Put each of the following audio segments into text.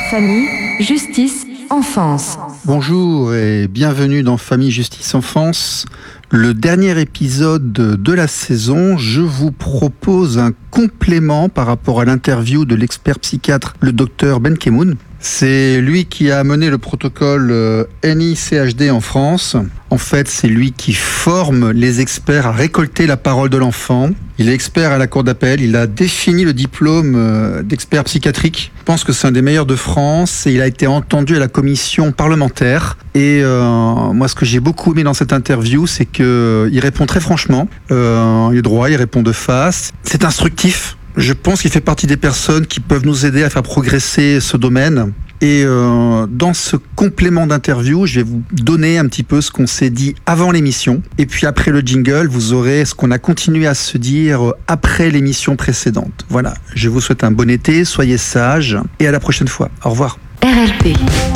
Famille, justice, enfance. Bonjour et bienvenue dans Famille, justice, enfance. Le dernier épisode de la saison, je vous propose un complément par rapport à l'interview de l'expert psychiatre, le docteur Ben Kemoun. C'est lui qui a mené le protocole NICHD en France. En fait, c'est lui qui forme les experts à récolter la parole de l'enfant. Il est expert à la cour d'appel. Il a défini le diplôme d'expert psychiatrique. Je pense que c'est un des meilleurs de France et il a été entendu à la commission parlementaire. Et moi, ce que j'ai beaucoup aimé dans cette interview, c'est qu'il répond très franchement. Il est droit, il répond de face. C'est instructif. Je pense qu'il fait partie des personnes qui peuvent nous aider à faire progresser ce domaine. Et dans ce complément d'interview, je vais vous donner un petit peu ce qu'on s'est dit avant l'émission. Et puis après le jingle, vous aurez ce qu'on a continué à se dire après l'émission précédente. Voilà, je vous souhaite un bon été, soyez sages et à la prochaine fois. Au revoir. RLP.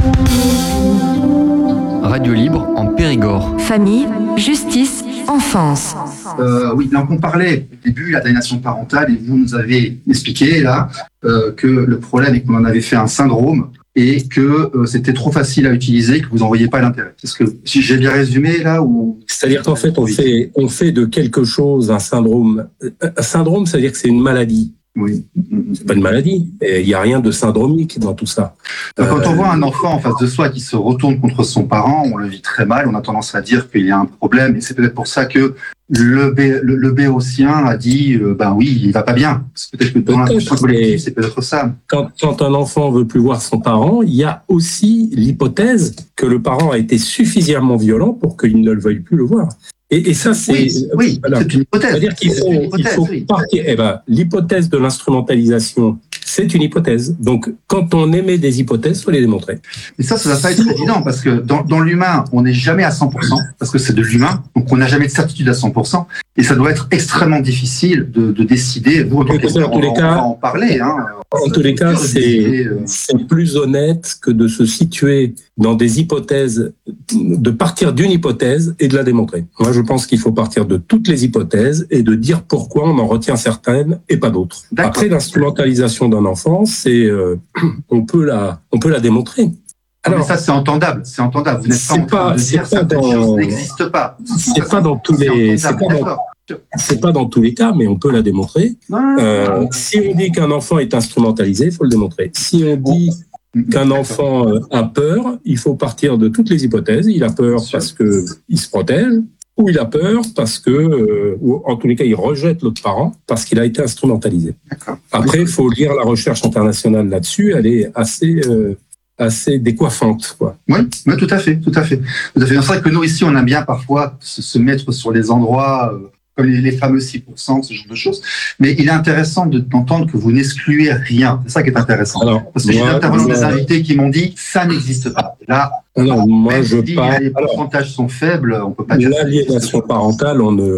Radio Libre en Périgord. Famille, justice, enfance. Oui, donc on parlait au début d'aliénation parentale et vous nous avez expliqué là que le problème est qu'on en avait fait un syndrome et que c'était trop facile à utiliser, que vous n'en voyez pas l'intérêt. Est-ce que si j'ai bien résumé là ou c'est-à-dire qu'en fait on fait de quelque chose un syndrome. Un syndrome, c'est-à-dire que c'est une maladie. Oui. C'est pas une maladie. Il n'y a rien de syndromique dans tout ça. Donc, quand on voit un enfant en face de soi qui se retourne contre son parent, on le vit très mal. On a tendance à dire qu'il y a un problème. Et c'est peut-être pour ça que le béotien a dit ben oui, il va pas bien. C'est peut-être que dans l'inconscient collectif, c'est peut-être ça. Quand un enfant veut plus voir son parent, il y a aussi l'hypothèse que le parent a été suffisamment violent pour qu'il ne le veuille plus le voir. Et ça, c'est... Oui, voilà. C'est une hypothèse. C'est-à-dire qu'il faut partir... l'hypothèse de l'instrumentalisation, c'est une hypothèse. Donc, quand on émet des hypothèses, il faut les démontrer. Et ça va pas être évident, parce que dans l'humain, on n'est jamais à 100%, parce que c'est de l'humain, donc on n'a jamais de certitude à 100%, et ça doit être extrêmement difficile de décider. Vous, en tant qu'expert, on va en parler. En tous les cas, c'est plus honnête que de se situer dans des hypothèses, de partir d'une hypothèse et de la démontrer. Moi, je pense qu'il faut partir de toutes les hypothèses et de dire pourquoi on en retient certaines et pas d'autres. D'accord. Après, l'instrumentalisation d'un enfant, c'est on peut la démontrer. Alors, mais ça, c'est entendable. Vous n'êtes pas en train de dire certaines choses n'existent pas. C'est pas dans tous les... C'est pas dans tous les cas, mais on peut la démontrer. Si on dit qu'un enfant est instrumentalisé, il faut le démontrer. Si on dit qu'un enfant a peur, il faut partir de toutes les hypothèses. Il a peur parce qu'il se protège, ou il a peur parce que, ou en tous les cas, il rejette l'autre parent parce qu'il a été instrumentalisé. Après, il faut lire la recherche internationale là-dessus. Elle est assez décoiffante, quoi. Oui, tout à fait. C'est vrai que nous, ici, on aime bien parfois se mettre sur les endroits... comme les fameux 6%, ce genre de choses. Mais il est intéressant d'entendre que vous n'excluez rien. C'est ça qui est intéressant. Parce que j'ai intervenant des invités qui m'ont dit ça n'existe pas. Là, moi je parle. Les pourcentages sont faibles, on peut pas dire. L'aliénation parentale,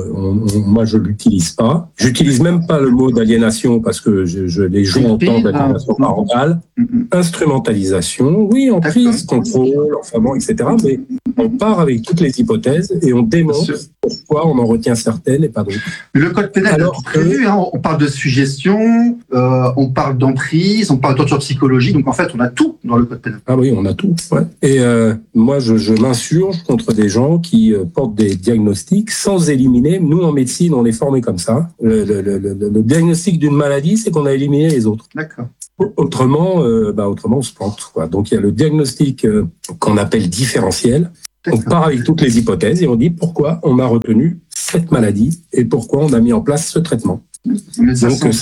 moi je l'utilise pas. J'utilise même pas le mot d'aliénation parce que les gens entendent aliénation parentale. Instrumentalisation, oui, emprise, contrôle, enfin bon, etc. Mais on part avec toutes les hypothèses et on démontre pourquoi on en retient certaines et pas d'autres. Le code pénal est tout prévu. On parle de suggestion, on parle d'emprise, on parle de torture psychologique. Donc en fait, on a tout dans le code pénal. Ah oui, on a tout. Ouais. Et moi, je m'insurge contre des gens qui portent des diagnostics sans éliminer. Nous, en médecine, on est formés comme ça. Le diagnostic d'une maladie, c'est qu'on a éliminé les autres. D'accord. Autrement, on se plante, quoi. Donc il y a le diagnostic qu'on appelle différentiel. On part avec toutes les hypothèses et on dit pourquoi on a retenu cette maladie et pourquoi on a mis en place ce traitement. Mais ça, donc,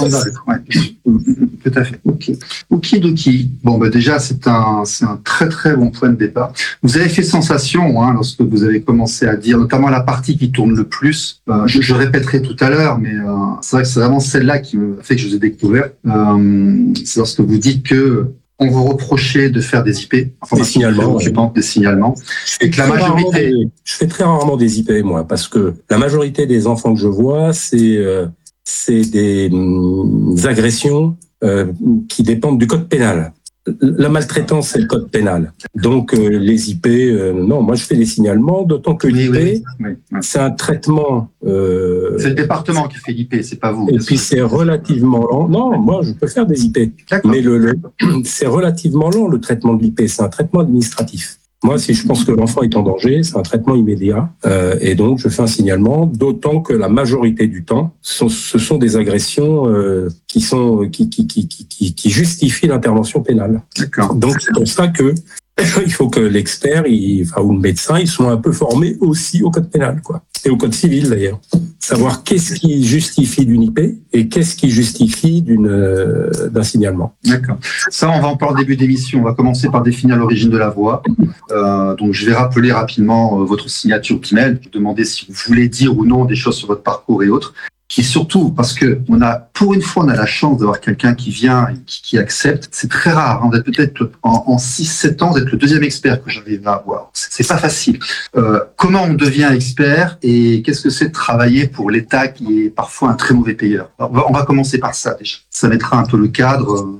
tout à fait. Okidoki. Bon, déjà, c'est un très très bon point de départ. Vous avez fait sensation lorsque vous avez commencé à dire, notamment la partie qui tourne le plus. Je répéterai tout à l'heure, mais c'est vrai que c'est vraiment celle-là qui me fait que je vous ai découvert. C'est lorsque vous dites que on vous reprochait de faire des IP, des signalements, des signalements. Et que la majorité, je fais très rarement des IP, moi, parce que la majorité des enfants que je vois, c'est des agressions qui dépendent du code pénal. la maltraitance, c'est le code pénal. Donc, les IP, non, moi, je fais des signalements, d'autant que l'IP, c'est un traitement... c'est le département qui fait l'IP, c'est pas vous. Et puis, c'est relativement lent. Non, moi, je peux faire des IP. D'accord. Mais c'est relativement lent, le traitement de l'IP. C'est un traitement administratif. Moi, si je pense que l'enfant est en danger, c'est un traitement immédiat. Et donc, je fais un signalement, d'autant que la majorité du temps, ce sont des agressions qui justifient l'intervention pénale. D'accord. Donc, c'est pour ça que il faut que l'expert ou le médecin, ils soient un peu formés aussi au code pénal, quoi. Et au code civil, d'ailleurs. Savoir qu'est-ce qui justifie d'une IP et qu'est-ce qui justifie d'un signalement. D'accord. Ça, on va en parler au début d'émission. On va commencer par définir l'origine de la voix. Donc, je vais rappeler rapidement votre signature email, demander si vous voulez dire ou non des choses sur votre parcours et autres. Qui surtout, parce que pour une fois, on a la chance d'avoir quelqu'un qui vient et qui accepte. C'est très rare. Vous êtes peut-être en 6-7 ans, vous êtes le deuxième expert que j'arrive à avoir. C'est pas facile. Comment on devient expert et qu'est-ce que c'est de travailler pour l'État qui est parfois un très mauvais payeur? Alors, on va commencer par ça déjà. Ça mettra un peu le cadre.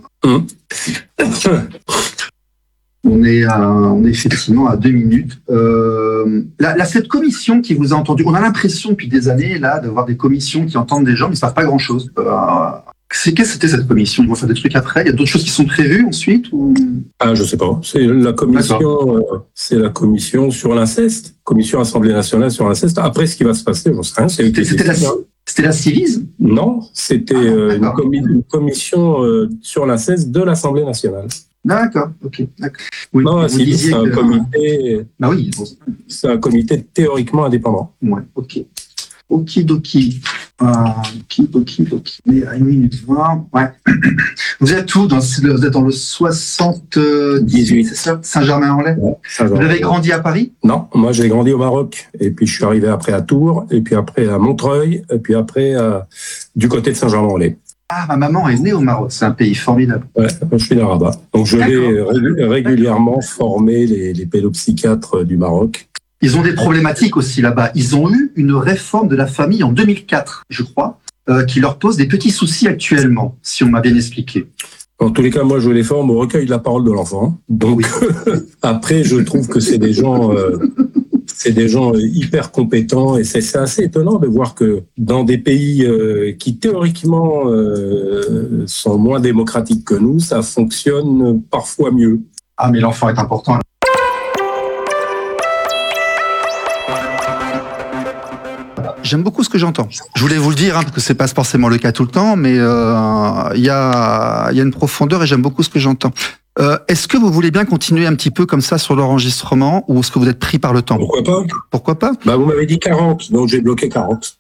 On est effectivement à 2 minutes. Cette commission qui vous a entendu, on a l'impression depuis des années là d'avoir des commissions qui entendent des gens mais ne savent pas grand-chose. Qu'est-ce que c'était cette commission? Ils vont faire des trucs après. Il y a d'autres choses qui sont prévues ensuite ou... Ah, je sais pas. C'est la commission sur l'inceste, commission Assemblée nationale sur l'inceste. Après, ce qui va se passer, j'en sais rien. C'était la Civise? Non, c'était une commission sur l'inceste de l'Assemblée nationale. D'accord, ok. D'accord. Oui, non, c'est un comité. Bah oui. C'est un comité théoriquement indépendant. Ouais, ok. Okidoki. Mais à 1 minute 20. Ouais. Vous êtes où? Vous êtes dans le 78, c'est ça? Saint-Germain-en-Laye? Ouais, vous avez grandi à Paris? Non, moi j'ai grandi au Maroc. Et puis je suis arrivé après à Tours, et puis après à Montreuil, et puis après du côté de Saint-Germain-en-Laye. Ah, ma maman est née au Maroc, c'est un pays formidable. Ouais, je suis de Rabat. Donc je vais régulièrement former les pédopsychiatres du Maroc. Ils ont des problématiques aussi là-bas. Ils ont eu une réforme de la famille en 2004, je crois, qui leur pose des petits soucis actuellement, si on m'a bien expliqué. En tous les cas, moi, je les forme au recueil de la parole de l'enfant. Donc, oui. Après, je trouve que c'est des gens hyper compétents et c'est assez étonnant de voir que dans des pays qui théoriquement sont moins démocratiques que nous, ça fonctionne parfois mieux. Ah, mais l'enfant est important. J'aime beaucoup ce que j'entends. Je voulais vous le dire, parce que c'est pas forcément le cas tout le temps, mais il y a une profondeur et j'aime beaucoup ce que j'entends. Est-ce que vous voulez bien continuer un petit peu comme ça sur l'enregistrement ou est-ce que vous êtes pris par le temps? Pourquoi pas? Bah, vous m'avez dit 40, donc j'ai bloqué 40.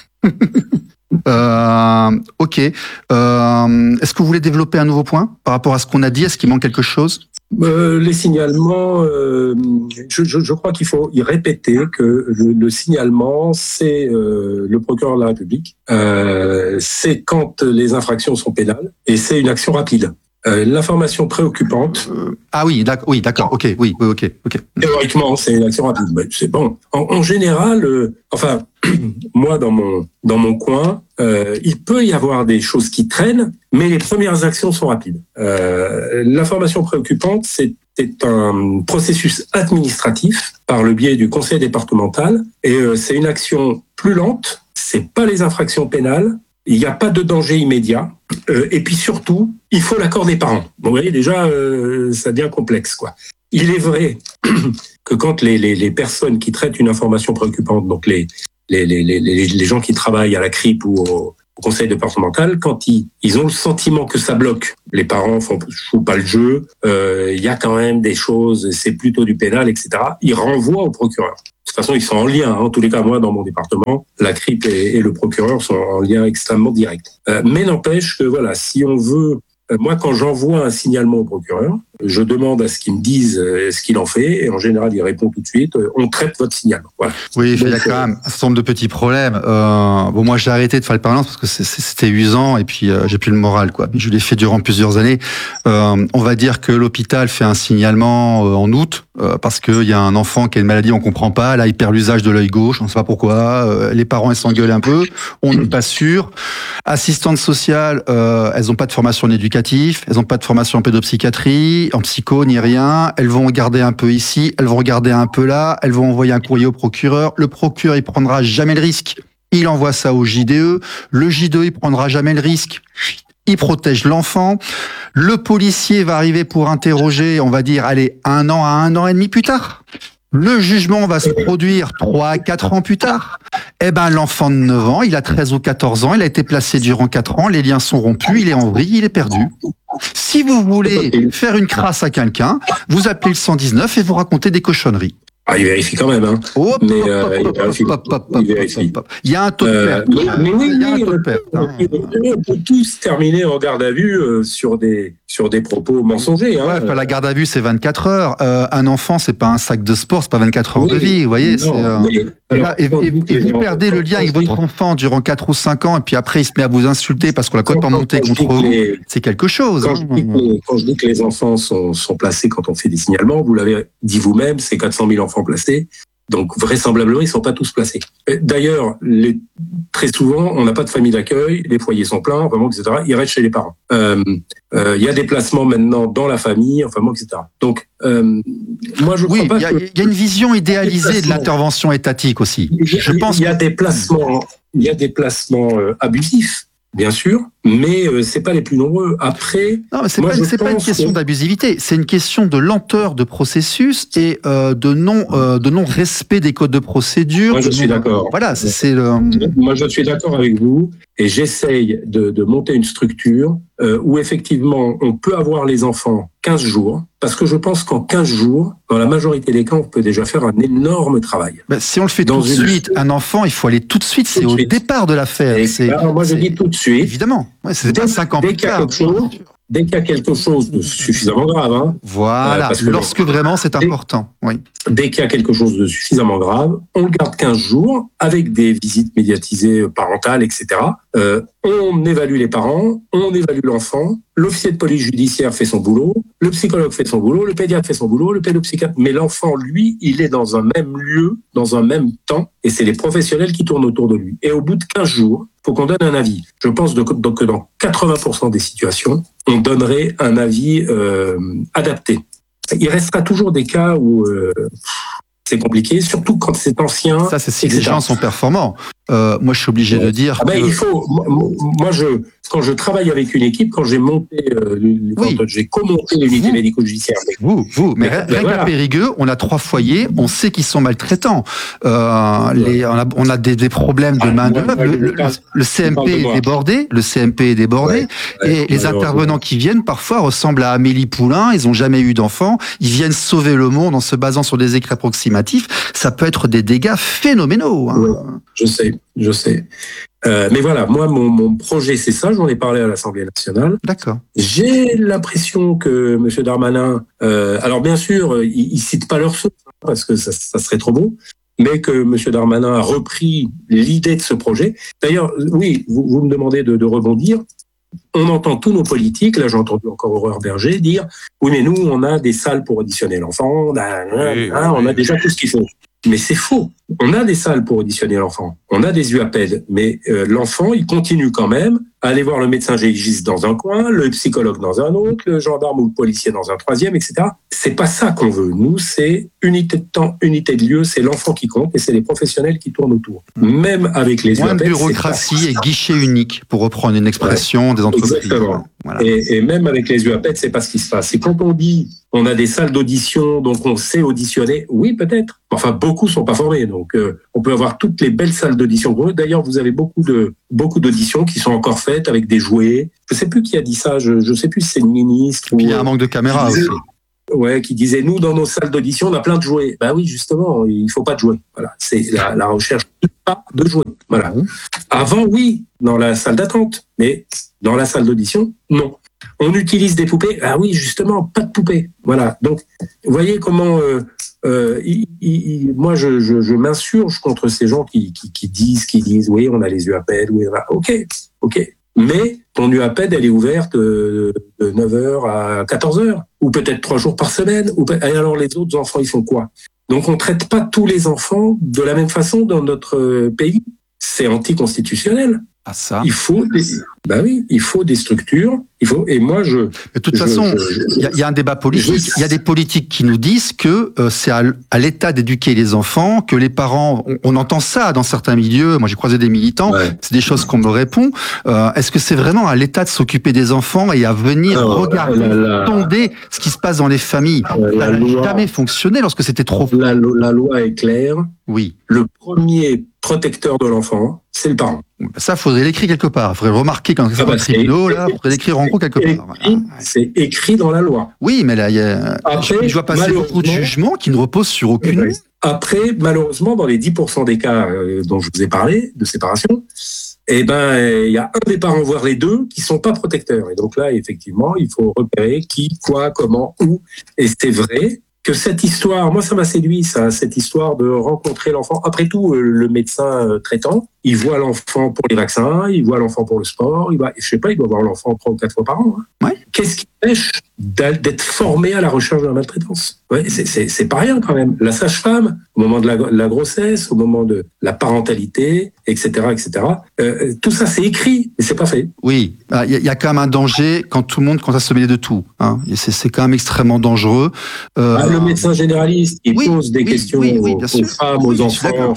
Ok. Est-ce que vous voulez développer un nouveau point par rapport à ce qu'on a dit? Est-ce qu'il manque quelque chose? Les signalements, je crois qu'il faut y répéter que le signalement, c'est le procureur de la République. C'est quand les infractions sont pénales et c'est une action rapide. L'information préoccupante. Ah oui, d'accord, ok. Théoriquement, c'est une action rapide. Mais c'est bon. En général, moi dans mon coin, il peut y avoir des choses qui traînent, mais les premières actions sont rapides. L'information préoccupante, c'est un processus administratif par le biais du conseil départemental, et c'est une action plus lente. C'est pas les infractions pénales. Il n'y a pas de danger immédiat. Et puis surtout, il faut l'accord des parents. Bon, vous voyez, déjà, ça devient complexe, quoi. Il est vrai que quand les personnes qui traitent une information préoccupante, donc les gens qui travaillent à la CRIP ou au conseil départemental, quand ils ont le sentiment que ça bloque, les parents jouent pas le jeu, il y a quand même des choses, c'est plutôt du pénal, etc. Ils renvoient au procureur. De toute façon, ils sont en lien. En tous les cas, moi, dans mon département, la CRIP et le procureur sont en lien extrêmement direct. Mais n'empêche que, voilà, si on veut... Moi, quand j'envoie un signalement au procureur, je demande à ce qu'il me dise ce qu'il en fait, et en général, il répond tout de suite, on traite votre signalement. Voilà. Oui, il y a quand même un certain nombre de petits problèmes. Moi, j'ai arrêté de faire les permanences parce que c'était usant et puis j'ai plus le moral, quoi. Je l'ai fait durant plusieurs années. On va dire que l'hôpital fait un signalement en août parce qu'il y a un enfant qui a une maladie, on comprend pas. Là, il perd l'usage de l'œil gauche, on ne sait pas pourquoi. Les parents, ils s'engueulent un peu. On n'est pas sûr. Assistantes sociales, elles n'ont pas de formation en éducatif, elles n'ont pas de formation en pédopsychiatrie, en psycho, ni rien. Elles vont regarder un peu ici, elles vont regarder un peu là, elles vont envoyer un courrier au procureur. Le procureur, il prendra jamais le risque. Il envoie ça au JDE. Le JDE, il prendra jamais le risque. Il protège l'enfant. Le policier va arriver pour interroger, on va dire, allez, 1 an à 1 an et demi plus tard. Le jugement va se produire 3 à 4 ans plus tard. Eh ben, l'enfant de 9 ans, il a 13 ou 14 ans, il a été placé durant 4 ans, les liens sont rompus, il est en vrille, il est perdu. Si vous voulez faire une crasse à quelqu'un, vous appelez le 119 et vous racontez des cochonneries. Ah, il vérifie quand même, hein. Il y a un taux de perte. Mais oui, on peut tous terminer en garde à vue sur des propos mensongers. Hein. Ouais, la garde à vue, c'est 24 heures. Un enfant, c'est pas un sac de sport, c'est pas 24 heures de vie. Vous voyez, et vous perdez le lien avec votre enfant durant 4 ou 5 ans, et puis après, il se met à vous insulter parce qu'on l'a complètement monté contre vous. C'est quelque chose. Quand je dis que les enfants sont placés quand on fait des signalements, vous l'avez dit vous-même, c'est 400 000 enfants placés. Donc, vraisemblablement, ils ne sont pas tous placés. D'ailleurs, très souvent, on n'a pas de famille d'accueil, les foyers sont pleins, vraiment, etc. Ils restent chez les parents. Il y a des placements maintenant dans la famille, enfin, etc. Donc, moi, je crois pas que... Il y a une vision idéalisée de l'intervention étatique aussi. Je pense il y a des placements abusifs. Bien sûr, mais c'est pas les plus nombreux. Après, non, mais c'est pas une question d'abusivité, c'est une question de lenteur de processus et de non respect des codes de procédure. Moi, je suis d'accord. Voilà, Moi, je suis d'accord avec vous et j'essaye de monter une structure où effectivement on peut avoir les enfants 15 jours, parce que je pense qu'en 15 jours, dans la majorité des cas, on peut déjà faire un énorme travail. Si on le fait tout de suite, un enfant, il faut aller tout de suite, c'est au départ de l'affaire. Alors moi, je dis tout de suite. Évidemment, c'est pas 5 ans plus tard. Dès qu'il y a quelque chose de suffisamment grave, hein, voilà, lorsque vraiment c'est important. Oui. Dès qu'il y a quelque chose de suffisamment grave, on le garde 15 jours avec des visites médiatisées parentales, etc. On évalue les parents, on évalue l'enfant, l'officier de police judiciaire fait son boulot, le psychologue fait son boulot, le pédiatre fait son boulot, le pédopsychiatre. Mais l'enfant, lui, il est dans un même lieu, dans un même temps, et c'est les professionnels qui tournent autour de lui. Et au bout de 15 jours, il faut qu'on donne un avis. Je pense que dans 80% des situations, on donnerait un avis adapté. Il restera toujours des cas où c'est compliqué, surtout quand c'est ancien. Ça, c'est si les gens sont performants. Moi, je suis obligé de dire que... il faut... Moi, quand je travaille avec une équipe, quand j'ai monté, quand j'ai commenté l'unité médico-judiciaire. Mais rien qu'à Périgueux, on a 3 foyers, on sait qu'ils sont maltraitants. On a des problèmes de main-d'œuvre. Le CMP est débordé. Et les intervenants qui viennent, parfois, ressemblent à Amélie Poulain. Ils n'ont jamais eu d'enfants. Ils viennent sauver le monde en se basant sur des écrits approximatifs. Ça peut être des dégâts phénoménaux. Hein. Oui, je sais. Mais voilà, moi, mon projet, c'est ça. J'en ai parlé à l'Assemblée nationale. D'accord. J'ai l'impression que M. Darmanin... alors, bien sûr, il cite pas leur source, parce que ça serait trop beau, mais que M. Darmanin a repris l'idée de ce projet. D'ailleurs, oui, vous me demandez de rebondir. On entend tous nos politiques, là j'ai entendu encore Aurore Berger dire « Oui, mais nous, on a des salles pour auditionner l'enfant, on a déjà tout ce qu'il faut. » Mais c'est faux. On a des salles pour auditionner l'enfant. On a des UAPED. Mais l'enfant, il continue quand même à aller voir le médecin légiste dans un coin, le psychologue dans un autre, le gendarme ou le policier dans un troisième, etc. C'est pas ça qu'on veut. Nous, c'est unité de temps, unité de lieu. C'est l'enfant qui compte et c'est les professionnels qui tournent autour. Même avec les UAPED. UAPED. Bureaucratie et guichet unique, pour reprendre une expression des entreprises. Exactement. Voilà. Et même avec les UAPED, c'est pas ce qui se passe. C'est quand on dit on a des salles d'audition, donc on sait auditionner. Oui, peut-être. Enfin, beaucoup sont pas formés. Donc, on peut avoir toutes les belles salles d'audition. D'ailleurs, vous avez beaucoup d'auditions qui sont encore faites avec des jouets. Je sais plus qui a dit ça. Je sais plus si c'est le ministre. Puis il y a un manque de caméras aussi. Ouais, qui disait nous dans nos salles d'audition on a plein de jouets. Ben oui, justement, il faut pas de jouets. Voilà, c'est la recherche pas de jouets. Voilà. Avant, oui, dans la salle d'attente, mais dans la salle d'audition, non. On utilise des poupées. Ah oui, justement, pas de poupées. Voilà. Donc, vous voyez comment moi, je m'insurge contre ces gens qui disent, oui, on a les UAPED, oui, ok. Mais ton UAPED, elle est ouverte de 9h à 14h, ou peut-être 3 jours par semaine. Et alors, les autres enfants, ils font quoi? Donc, on traite pas tous les enfants de la même façon dans notre pays. C'est anticonstitutionnel. Ah, ça. Il faut des structures. Et moi, de toute façon, il y a un débat politique. Il y a des politiques qui nous disent que c'est à l'État d'éduquer les enfants, que les parents, on entend ça dans certains milieux. Moi, j'ai croisé des militants. Ouais. C'est des choses qu'on me répond. Est-ce que c'est vraiment à l'État de s'occuper des enfants et à venir regarder, sonder ce qui se passe dans les familles? Ça n'a jamais fonctionné lorsque c'était trop. La loi est claire. Oui. Le premier protecteur de l'enfant, c'est le parent. Ça, faudrait l'écrire quelque part. Il faudrait remarquer quand c'est un tribunal, là, faudrait l'écrire en gros quelque part. C'est écrit dans la loi. Oui, mais là, je vois passer beaucoup de jugements qui ne reposent sur aucune loi. Après, malheureusement, dans les 10% des cas dont je vous ai parlé, de séparation, il y a un des parents, voire les deux, qui sont pas protecteurs. Et donc là, effectivement, il faut repérer qui, quoi, comment, où. Et c'est vrai que cette histoire, moi ça m'a séduit, cette histoire de rencontrer l'enfant. Après tout, le médecin traitant, il voit l'enfant pour les vaccins, il voit l'enfant pour le sport, il doit voir l'enfant 3 ou 4 fois par an. Hein. Ouais. Qu'est-ce qui empêche d'être formé à la recherche de la maltraitance? Ouais, c'est pas rien quand même. La sage-femme, au moment de la grossesse, au moment de la parentalité, etc., tout ça c'est écrit, mais c'est pas fait. Oui, il y a quand même un danger quand tout le monde commence à se mêler de tout. Hein. C'est quand même extrêmement dangereux. Le médecin généraliste, il pose des questions aux femmes, aux enfants.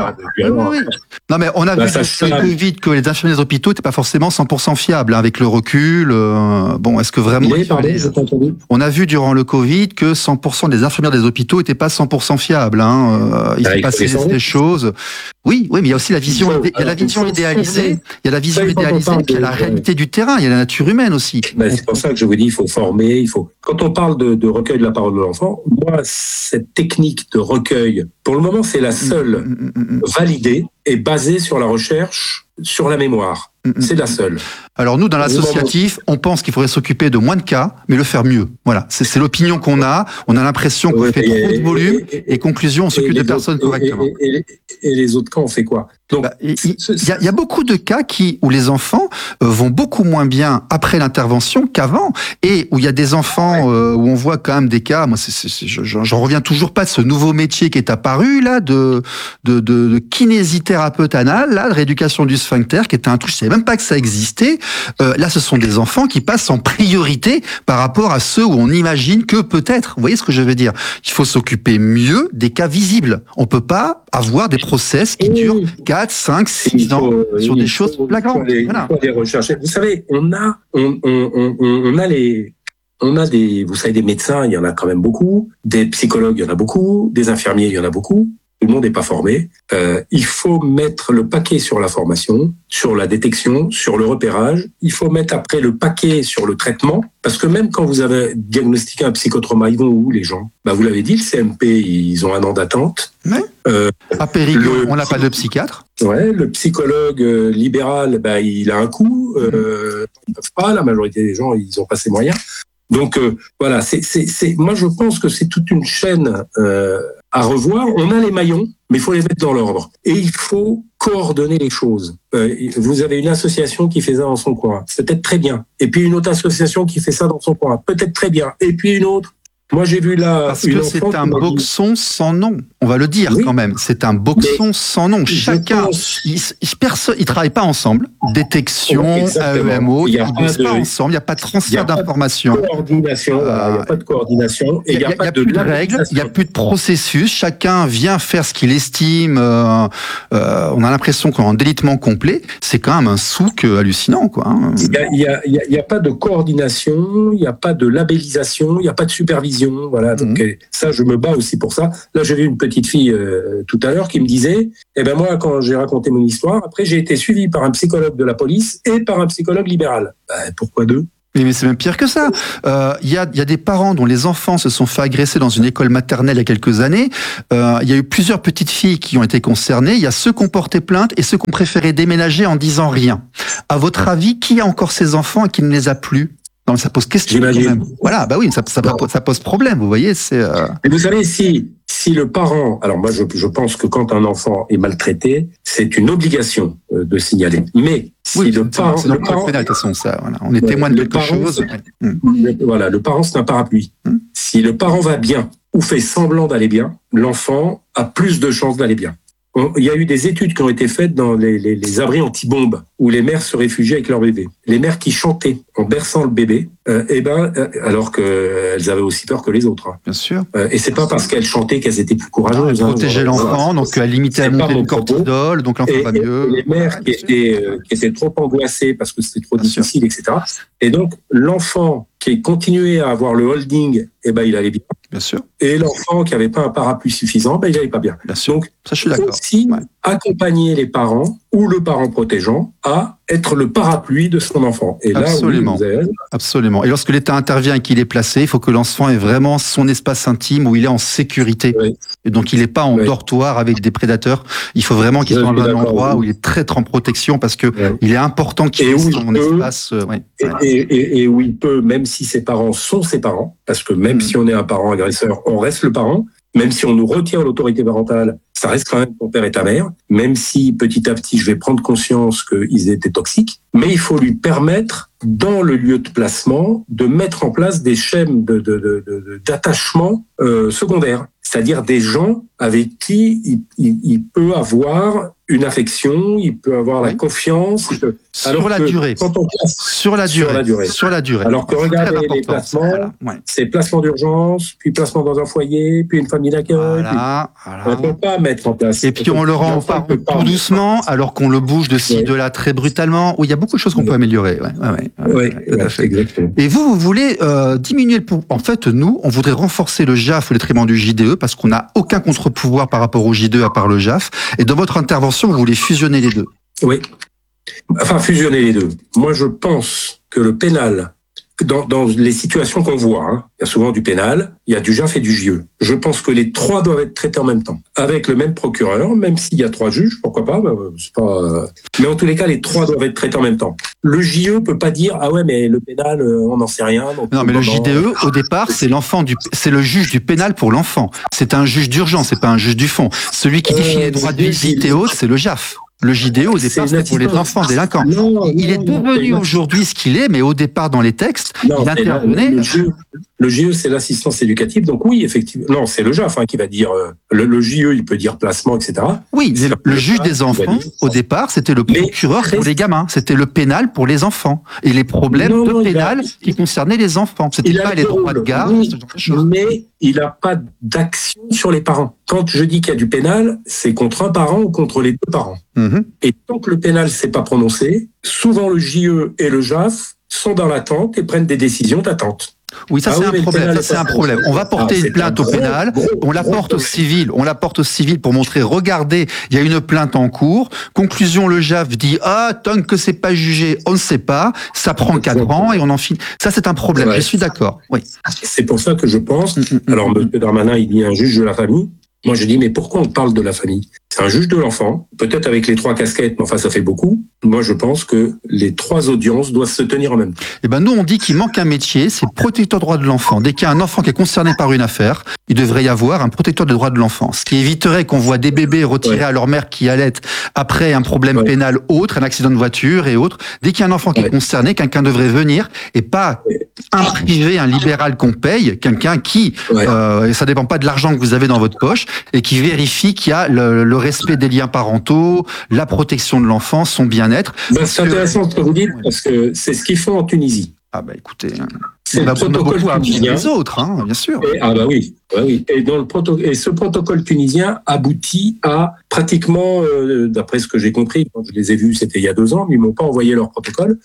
Non, mais on a vu sur le Covid que les infirmiers des hôpitaux n'étaient pas forcément 100% fiables. Hein, avec le recul, est-ce que vraiment... On a vu durant le Covid que 100% des infirmières des hôpitaux n'étaient pas 100% fiables. Hein. Il s'est passé des choses. Oui, mais il y a aussi la vision, il y a la vision idéalisée. Il y a la vision idéalisée, puis il y a la réalité du terrain. Il y a la nature humaine aussi. C'est pour ça que je vous dis, il faut former. Quand on parle de recueil de la parole de l'enfant, moi, cette technique de recueil, pour le moment, c'est la seule validée et basée sur la recherche, sur la mémoire. C'est la seule. Alors nous, dans l'associatif, on pense qu'il faudrait s'occuper de moins de cas, mais le faire mieux. Voilà, c'est l'opinion qu'on a. On a l'impression qu'on fait trop de volume et conclusion, on s'occupe de personnes correctement. Et les autres cas, on fait quoi? Donc, il y a beaucoup de cas où les enfants vont beaucoup moins bien après l'intervention qu'avant, et où il y a des enfants où on voit quand même des cas. Moi, j'en reviens toujours pas de ce nouveau métier qui est apparu là de kinésithérapeute anal, là, de rééducation du sphincter, qui était un truc, je savais même pas que ça existait. Là, ce sont des enfants qui passent en priorité par rapport à ceux où on imagine que peut-être. Vous voyez ce que je veux dire? Il faut s'occuper mieux des cas visibles. On peut pas avoir des process qui durent 4, 5, 6 ans sur des choses flagrantes. Il faut les rechercher. Vous savez, on a des médecins, il y en a quand même beaucoup, des psychologues, il y en a beaucoup, des infirmiers, il y en a beaucoup. Tout le monde n'est pas formé. Il faut mettre le paquet sur la formation, sur la détection, sur le repérage. Il faut mettre après le paquet sur le traitement, parce que même quand vous avez diagnostiqué un psychotrauma, ils vont où les gens? Vous l'avez dit, le CMP, ils ont 1 an d'attente. À Périgueux, on n'a pas de psychiatre. Ouais, le psychologue libéral, il a un coût. Ils ne peuvent pas. La majorité des gens, ils n'ont pas ces moyens. Donc voilà, moi je pense que c'est toute une chaîne à revoir. On a les maillons, mais il faut les mettre dans l'ordre. Et il faut coordonner les choses. Vous avez une association qui fait ça dans son coin, peut-être très bien. Et puis une autre association qui fait ça dans son coin, peut-être très bien. Et puis une autre. Moi, j'ai vu là. Parce que c'est un boxon sans nom. On va le dire quand même. C'est un boxon sans nom. Chacun, ils travaillent pas ensemble. Détection, AEMO, ils bossent pas ensemble. Il n'y a pas de transfert d'informations. Il n'y a pas de coordination. Il n'y a pas de règles. Il n'y a plus de processus. Chacun vient faire ce qu'il estime. On a l'impression qu'on est en délitement complet. C'est quand même un souk hallucinant, quoi. Il n'y a pas de coordination. Il n'y a pas de labellisation. Il n'y a pas de supervision. Voilà, donc ça, je me bats aussi pour ça. Là, j'ai vu une petite fille tout à l'heure qui me disait, moi, quand j'ai raconté mon histoire, après, j'ai été suivi par un psychologue de la police et par un psychologue libéral. Pourquoi deux? Mais c'est même pire que ça. Il y a des parents dont les enfants se sont fait agresser dans une école maternelle il y a quelques années. Il y a eu plusieurs petites filles qui ont été concernées. Il y a ceux qui ont porté plainte et ceux qui ont préféré déménager en disant rien. À votre avis, qui a encore ces enfants et qui ne les a plus? Non, mais ça pose question quand même. Voilà, bah oui, ça pose problème, vous voyez, c'est... Et vous savez, si le parent... Alors moi, je pense que quand un enfant est maltraité, c'est une obligation de signaler. Mais si le parent... C'est dans le code pénal, de toute façon, ça. Voilà. On est témoin de quelque chose. Voilà, le parent, c'est un parapluie. Si le parent va bien ou fait semblant d'aller bien, l'enfant a plus de chances d'aller bien. Il y a eu des études qui ont été faites dans les abris anti-bombes où les mères se réfugiaient avec leur bébé. Les mères qui chantaient en berçant le bébé, alors qu'elles avaient aussi peur que les autres. Bien sûr. Et c'est pas parce qu'elles chantaient qu'elles étaient plus courageuses. Elles protégeaient l'enfant, donc elles limitaient la montée du cortisol, donc l'enfant va mieux. Les mères qui étaient trop angoissées parce que c'était trop difficile, etc. Et donc l'enfant qui continuait à avoir le holding, il allait bien. Bien sûr. Et l'enfant qui n'avait pas un parapluie suffisant, il n'allait pas bien. Bien sûr. Donc, ça, je suis d'accord. Aussi, accompagner les parents ou le parent protégeant à être le parapluie de son enfant. Et absolument. Là, oui, absolument. Et lorsque l'État intervient et qu'il est placé, il faut que l'enfant ait vraiment son espace intime où il est en sécurité. Oui. Et donc, il n'est pas en dortoir avec des prédateurs. Il faut vraiment qu'il soit dans un endroit où il est très en protection parce que il est important qu'il ait son espace. Et où il peut, même si ses parents sont ses parents, parce que même si on est un parent agresseur, on reste le parent. Même si on nous retire l'autorité parentale, ça reste quand même ton père et ta mère, même si petit à petit je vais prendre conscience qu'ils étaient toxiques, mais il faut lui permettre, dans le lieu de placement, de mettre en place des schèmes d'attachement secondaires, c'est-à-dire des gens avec qui il peut avoir une affection, il peut avoir la confiance. Sur la durée. Sur la durée. Alors que regardez les placements, c'est placement d'urgence, puis placement dans un foyer, puis une famille d'accueil. On ne peut pas mettre en place. Et puis on le rend tout doucement, alors qu'on le bouge de ci, de là très brutalement. Oui, il y a beaucoup de choses qu'on peut améliorer. Oui, exactement. Et vous voulez diminuer le... En fait, nous, on voudrait renforcer le JAF au détriment du JDE parce qu'on n'a aucun contre-pouvoir par rapport au JDE à part le JAF. Et dans votre intervention, vous voulez fusionner les deux. Oui. Enfin, fusionner les deux. Moi, je pense que le pénal, dans les situations qu'on voit, il y a souvent du pénal, il y a du JAF et du JE. Je pense que les trois doivent être traités en même temps, avec le même procureur, même s'il y a 3 juges, pourquoi pas, c'est pas... Mais en tous les cas, les 3 doivent être traités en même temps. Le JE peut pas dire ah ouais mais le pénal on n'en sait rien. Donc non mais le JDE au départ c'est c'est le juge du pénal pour l'enfant. C'est un juge d'urgence, c'est pas un juge du fond. Celui qui définit les droits de visite et autres, c'est le JAF. Le JDE, au départ, c'était pour les enfants délinquants. Il est devenu aujourd'hui ce qu'il est, mais au départ, dans les textes, il intervenait... Le JE, c'est l'assistance éducative. Donc oui, effectivement. Non, c'est le JAF qui va dire... Le JE, il peut dire placement, etc. Oui, le juge des enfants, au départ, c'était le procureur pour les gamins. C'était le pénal pour les enfants. Et les problèmes de pénal qui concernaient les enfants. C'était pas les droits de garde. Mais il n'a pas d'action sur les parents. Quand je dis qu'il y a du pénal, c'est contre un parent ou contre les 2 parents. Et tant que le pénal s'est pas prononcé, souvent le JE et le JAF sont dans l'attente et prennent des décisions d'attente. Oui, ça c'est un problème. Ça c'est un problème. On va porter une plainte au pénal, on la porte au civil, pour montrer, regardez, il y a une plainte en cours. Conclusion, le JAF dit tant que c'est pas jugé, on ne sait pas. Ça prend 4 ans et on en finit. Ça c'est un problème. Je suis d'accord. Oui. C'est pour ça que je pense. Alors, M. Darmanin, il dit un juge de la famille. Moi, je dis, mais pourquoi on parle de la famille? C'est un juge de l'enfant, peut-être avec les 3 casquettes, mais enfin, ça fait beaucoup. Moi, je pense que les 3 audiences doivent se tenir en même temps. Eh ben, nous, on dit qu'il manque un métier, c'est protecteur des droits de l'enfant. Dès qu'il y a un enfant qui est concerné par une affaire, il devrait y avoir un protecteur des droits de l'enfant. Ce qui éviterait qu'on voit des bébés retirés à leur mère qui allaitent après un problème pénal autre, un accident de voiture et autres. Dès qu'il y a un enfant qui est concerné, quelqu'un devrait venir et pas un privé, un libéral qu'on paye, quelqu'un qui, ça dépend pas de l'argent que vous avez dans votre poche, et qui vérifie qu'il y a le respect des liens parentaux, la protection de l'enfant, son bien-être. C'est intéressant ce que vous dites, parce que c'est ce qu'ils font en Tunisie. Ah bah écoutez, c'est le protocole tunisien. Les autres, bien sûr. Oui. Et dans ce protocole tunisien aboutit à pratiquement, d'après ce que j'ai compris, quand je les ai vus, c'était il y a 2 ans, mais ils m'ont pas envoyé leur protocole.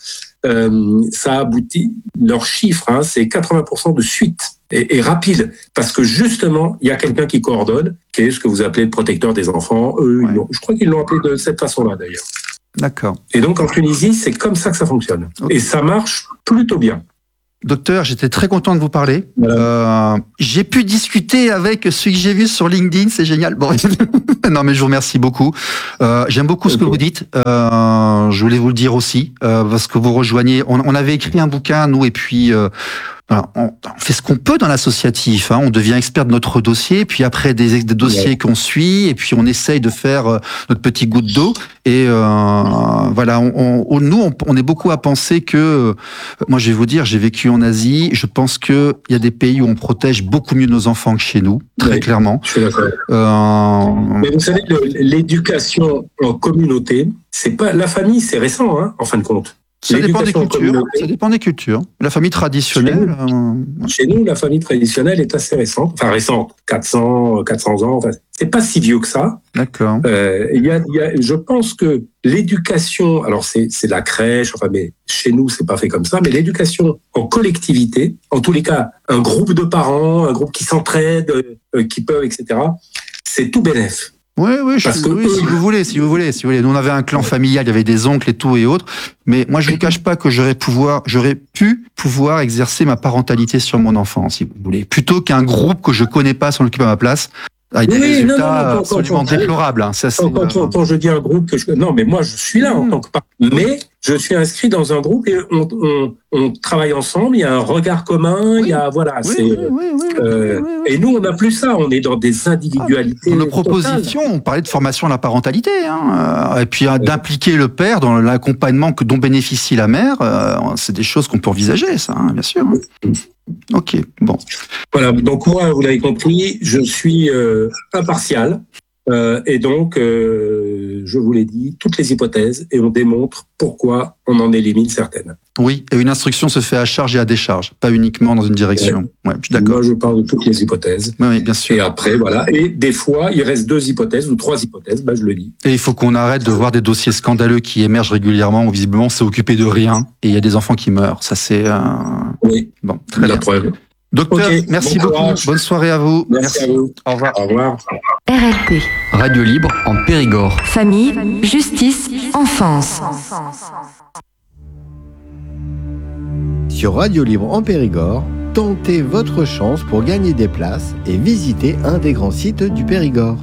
Ça aboutit, leur chiffre, c'est 80% de suite et rapide, parce que justement, il y a quelqu'un qui coordonne, qui est ce que vous appelez le protecteur des enfants. Je crois qu'ils l'ont appelé de cette façon-là d'ailleurs. D'accord. Et donc en Tunisie, c'est comme ça que ça fonctionne. Okay. Et ça marche plutôt bien. Docteur, j'étais très content de vous parler. Voilà. J'ai pu discuter avec celui que j'ai vu sur LinkedIn, c'est génial. Bon, non, mais je vous remercie beaucoup. J'aime beaucoup ce que vous dites. Je voulais vous le dire aussi, parce que vous rejoignez. On avait écrit un bouquin, nous, et puis on fait ce qu'on peut dans l'associatif. On devient expert de notre dossier, puis après des dossiers qu'on suit, et puis on essaye de faire notre petit goutte d'eau. Et voilà, nous, on est beaucoup à penser que, moi je vais vous dire, j'ai vécu en Asie, je pense qu'il y a des pays où on protège beaucoup mieux nos enfants que chez nous, très clairement. Je suis d'accord. Mais vous savez, l'éducation en communauté, c'est pas la famille, c'est récent, en fin de compte. Ça dépend des cultures. Ça dépend des cultures. La famille traditionnelle. Chez nous, la famille traditionnelle est assez récente. Enfin, récente. 400 ans. Enfin, c'est pas si vieux que ça. D'accord. Je pense que l'éducation, alors c'est la crèche, mais chez nous, c'est pas fait comme ça, mais l'éducation en collectivité, en tous les cas, un groupe de parents, un groupe qui s'entraide, qui peuvent, etc., c'est tout bénef. Oui, si vous voulez. Nous, on avait un clan familial, il y avait des oncles et tout et autres. Mais moi, je vous cache pas que j'aurais pu pouvoir exercer ma parentalité sur mon enfant, si vous voulez. Plutôt qu'un groupe que je connais pas s'en occupe à ma place. Avec des résultats absolument déplorables. Quand je dis un groupe non, mais moi, je suis là en tant que parent. Mais je suis inscrit dans un groupe et on travaille ensemble, il y a un regard commun, il y a, voilà, et nous, on n'a plus ça, on est dans des individualités. Dans nos propositions, on parlait de formation à la parentalité, et puis d'impliquer le père dans l'accompagnement dont bénéficie la mère, c'est des choses qu'on peut envisager, ça, bien sûr. Ok, bon. Voilà, donc moi, vous l'avez compris, je suis impartial. Et donc, je vous l'ai dit, toutes les hypothèses, et on démontre pourquoi on en élimine certaines. Oui, et une instruction se fait à charge et à décharge, pas uniquement dans une direction. Ouais, je suis d'accord. Moi, je parle de toutes les hypothèses. Oui, bien sûr. Et après, voilà. Et des fois, il reste 2 hypothèses ou 3 hypothèses, je le dis. Et il faut qu'on arrête de voir des dossiers scandaleux qui émergent régulièrement, où visiblement, c'est occupé de rien, et il y a des enfants qui meurent. Ça, c'est... Oui, bon, très bien. Preuve. Docteur, merci beaucoup. Bonne soirée à vous. Merci à vous. Au revoir. Au revoir. RLP. Radio Libre en Périgord. Famille, justice, enfance. Sur Radio Libre en Périgord, tentez votre chance pour gagner des places et visiter un des grands sites du Périgord.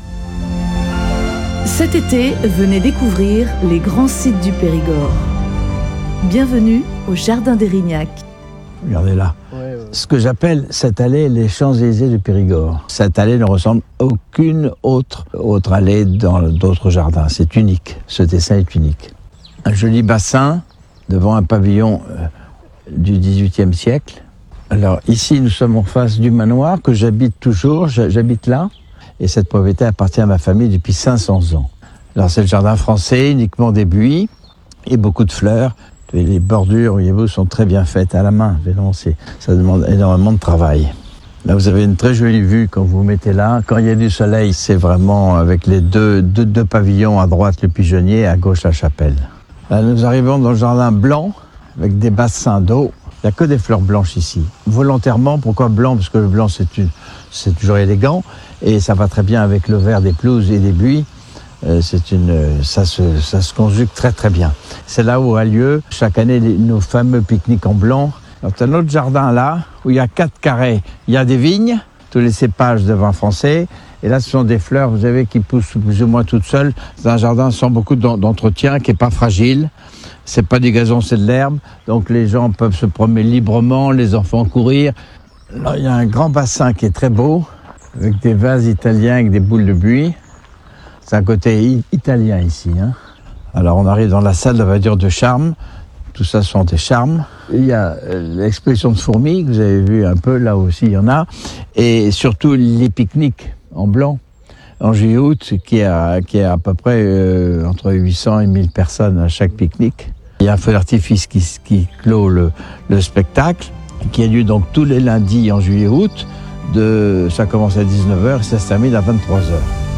Cet été, venez découvrir les grands sites du Périgord. Bienvenue au Jardin d'Érignac. Regardez là. Ce que j'appelle cette allée les Champs-Élysées du Périgord. Cette allée ne ressemble à aucune autre allée dans d'autres jardins. C'est unique. Ce dessin est unique. Un joli bassin devant un pavillon du XVIIIe siècle. Alors ici, nous sommes en face du manoir que j'habite toujours. J'habite là. Et cette propriété appartient à ma famille depuis 500 ans. Alors c'est le jardin français, uniquement des buis et beaucoup de fleurs. Les bordures, voyez-vous, sont très bien faites à la main. Évidemment, ça demande énormément de travail. Là, vous avez une très jolie vue quand vous vous mettez là. Quand il y a du soleil, c'est vraiment avec les deux pavillons, à droite le pigeonnier, à gauche la chapelle. Là, nous arrivons dans le jardin blanc, avec des bassins d'eau. Il n'y a que des fleurs blanches ici. Volontairement, pourquoi blanc? Parce que le blanc, c'est toujours élégant. Et ça va très bien avec le vert des pelouses et des buis. Ça se conjugue très très bien. C'est là où a lieu chaque année nos fameux pique-niques en blanc. Alors, un autre jardin là où il y a 4 carrés. Il y a des vignes, tous les cépages de vin français. Et là, ce sont des fleurs, vous savez, qui poussent plus ou moins toutes seules. C'est un jardin sans beaucoup d'entretien, qui est pas fragile. C'est pas du gazon, c'est de l'herbe. Donc les gens peuvent se promener librement, les enfants courir. Là, il y a un grand bassin qui est très beau, avec des vases italiens avec des boules de buis. C'est un côté italien ici. Alors on arrive dans la salle de la voiture de charme. Tout ça sont des charmes. Il y a l'exposition de fourmis, que vous avez vu un peu, là aussi il y en a. Et surtout les pique-niques en blanc, en juillet-août, qui a à peu près entre 800 et 1000 personnes à chaque pique-nique. Il y a un feu d'artifice qui clôt le spectacle, qui a lieu donc tous les lundis en juillet-août. Ça commence à 19h et ça se termine à 23h.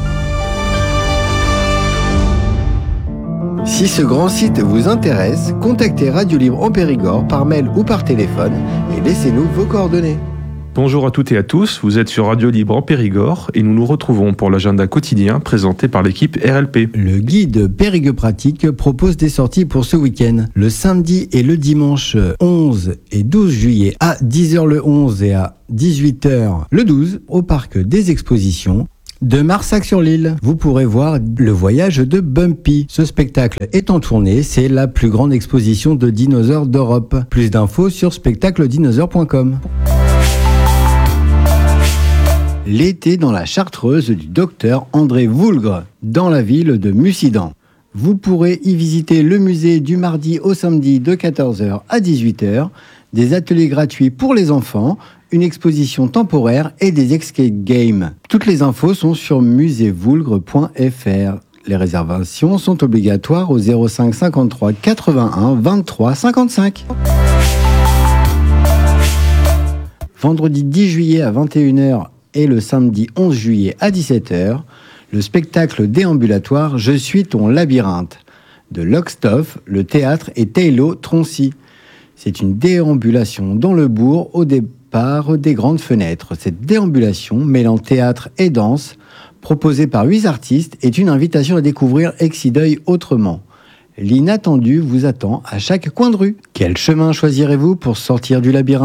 Si ce grand site vous intéresse, contactez Radio Libre en Périgord par mail ou par téléphone et laissez-nous vos coordonnées. Bonjour à toutes et à tous, vous êtes sur Radio Libre en Périgord et nous nous retrouvons pour l'agenda quotidien présenté par l'équipe RLP. Le guide Périgueux Pratique propose des sorties pour ce week-end. Le samedi et le dimanche 11 et 12 juillet à 10h le 11 et à 18h le 12 au parc des expositions de Marsac-sur-l'Île. Vous pourrez voir le voyage de Bumpy. Ce spectacle est en tournée, c'est la plus grande exposition de dinosaures d'Europe. Plus d'infos sur spectacledinosaure.com. L'été dans la Chartreuse du docteur André Voulgre, dans la ville de Mussidan. Vous pourrez y visiter le musée du mardi au samedi de 14h à 18h, des ateliers gratuits pour les enfants, une exposition temporaire et des escape games. Toutes les infos sont sur musévoulgre.fr. Les réservations sont obligatoires au 05 53 81 23 55. Vendredi 10 juillet à 21h et le samedi 11 juillet à 17h, le spectacle déambulatoire « Je suis ton labyrinthe » de Lockstoff, le théâtre et Taylor Troncy. C'est une déambulation dans le bourg au départ des grandes fenêtres. Cette déambulation, mêlant théâtre et danse, proposée par 8 artistes, est une invitation à découvrir Exideuil autrement. L'inattendu vous attend à chaque coin de rue. Quel chemin choisirez-vous pour sortir du labyrinthe ?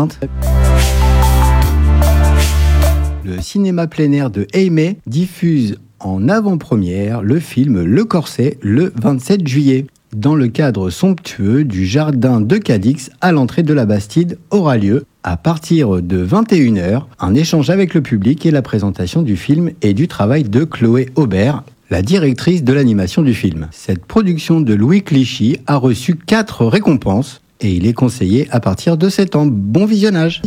Le cinéma plein air de Aimé diffuse en avant-première le film Le Corset le 27 juillet. Dans le cadre somptueux du jardin de Cadix à l'entrée de la Bastide aura lieu, à partir de 21h, un échange avec le public et la présentation du film et du travail de Chloé Aubert, la directrice de l'animation du film. Cette production de Louis Clichy a reçu 4 récompenses et il est conseillé à partir de 7 ans. Bon visionnage!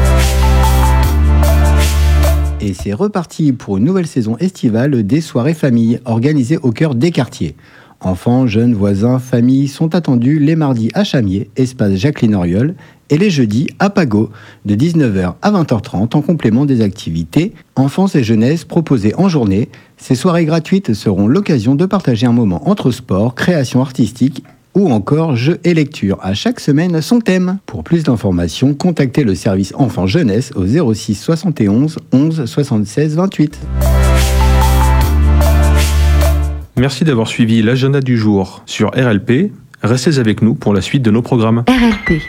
Et c'est reparti pour une nouvelle saison estivale des soirées famille organisées au cœur des quartiers. Enfants, jeunes, voisins, familles sont attendus les mardis à Chamier, espace Jacqueline Auriol, et les jeudis à Pago, de 19h à 20h30 en complément des activités enfance et jeunesse proposées en journée. Ces soirées gratuites seront l'occasion de partager un moment entre sport, création artistique ou encore jeux et lecture. À chaque semaine, son thème. Pour plus d'informations, contactez le service enfants-jeunesse au 06 71 11 76 28. Merci d'avoir suivi l'agenda du jour sur RLP. Restez avec nous pour la suite de nos programmes. RLP.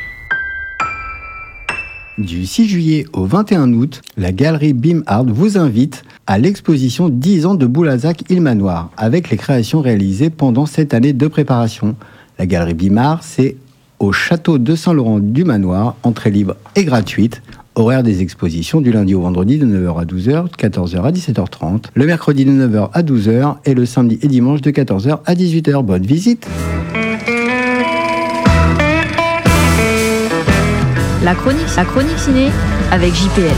Du 6 juillet au 21 août, la galerie Bim Art vous invite à l'exposition 10 ans de Boulazac-Ilmanoir avec les créations réalisées pendant cette année de préparation. La galerie Bim Art, c'est au château de Saint-Laurent du Manoir, entrée libre et gratuite. Horaire des expositions du lundi au vendredi de 9h à 12h, de 14h à 17h30, le mercredi de 9h à 12h et le samedi et dimanche de 14h à 18h. Bonne visite! La chronique ciné avec JPL.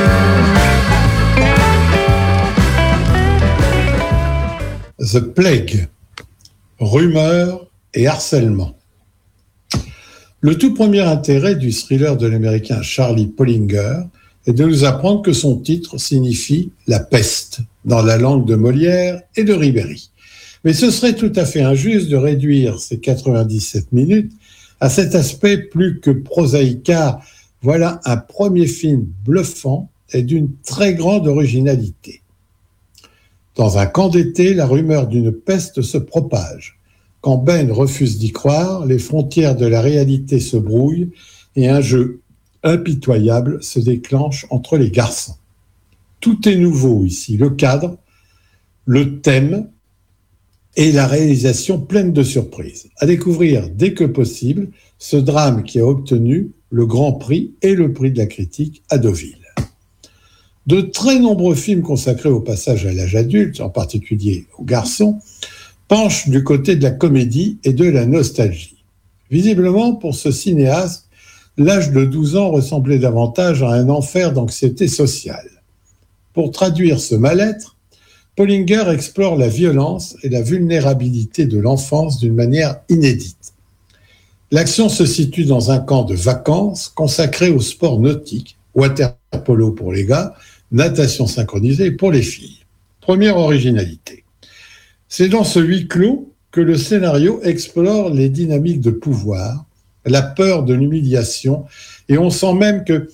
The Plague, rumeurs et harcèlement. Le tout premier intérêt du thriller de l'américain Charlie Pollinger est de nous apprendre que son titre signifie « la peste » dans la langue de Molière et de Ribéry. Mais ce serait tout à fait injuste de réduire ces 97 minutes à cet aspect plus que prosaïque, car voilà un premier film bluffant et d'une très grande originalité. Dans un camp d'été, la rumeur d'une peste se propage. Quand Ben refuse d'y croire, les frontières de la réalité se brouillent et un jeu impitoyable se déclenche entre les garçons. Tout est nouveau ici, le cadre, le thème et la réalisation pleine de surprises. À découvrir dès que possible ce drame qui a obtenu le Grand Prix et le Prix de la critique à Deauville. De très nombreux films consacrés au passage à l'âge adulte, en particulier aux garçons, penchent du côté de la comédie et de la nostalgie. Visiblement, pour ce cinéaste, l'âge de 12 ans ressemblait davantage à un enfer d'anxiété sociale. Pour traduire ce mal-être, Pollinger explore la violence et la vulnérabilité de l'enfance d'une manière inédite. L'action se situe dans un camp de vacances consacré au sport nautique, water-polo pour les gars, natation synchronisée pour les filles. Première originalité. C'est dans ce huis clos que le scénario explore les dynamiques de pouvoir, la peur de l'humiliation, et on sent même que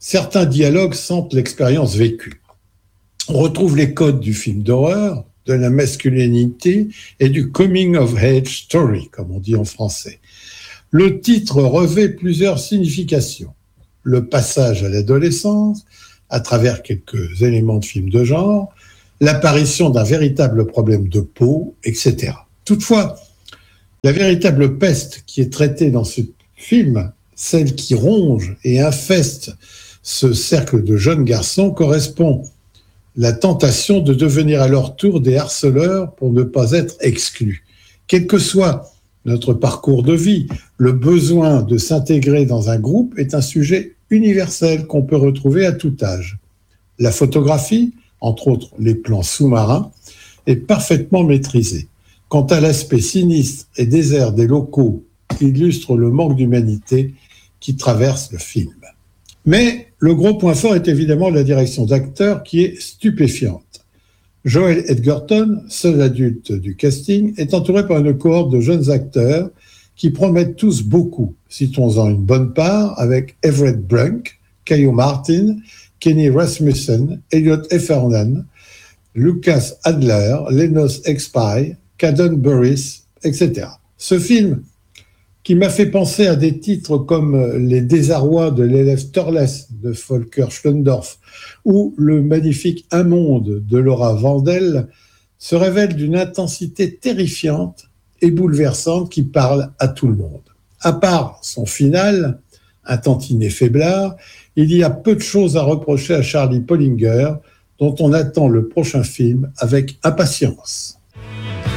certains dialogues sentent l'expérience vécue. On retrouve les codes du film d'horreur, de la masculinité et du coming of age story, comme on dit en français. Le titre revêt plusieurs significations. Le passage à l'adolescence, à travers quelques éléments de film de genre, l'apparition d'un véritable problème de peau, etc. Toutefois, la véritable peste qui est traitée dans ce film, celle qui ronge et infeste ce cercle de jeunes garçons, correspond la tentation de devenir à leur tour des harceleurs pour ne pas être exclus. Quel que soit notre parcours de vie, le besoin de s'intégrer dans un groupe est un sujet universel qu'on peut retrouver à tout âge. La photographie, entre autres les plans sous-marins, est parfaitement maîtrisée. Quant à l'aspect sinistre et désert des locaux qui illustre le manque d'humanité qui traverse le film. Mais le gros point fort est évidemment la direction d'acteur qui est stupéfiante. Joel Edgerton, seul adulte du casting, est entouré par une cohorte de jeunes acteurs qui promettent tous beaucoup. Citons-en une bonne part avec Everett Brunk, Caillou Martin, Kenny Rasmussen, Elliot Heffernan, Lucas Adler, Lenos Expai, Caden Burris, etc. Ce film, qui m'a fait penser à des titres comme Les désarrois de l'élève Turles de Volker Schlöndorff ou Le magnifique Immonde de Laura Vandel, se révèle d'une intensité terrifiante et bouleversante qui parle à tout le monde. À part son final, un tantinet faiblard, il y a peu de choses à reprocher à Charlie Pollinger, dont on attend le prochain film avec impatience.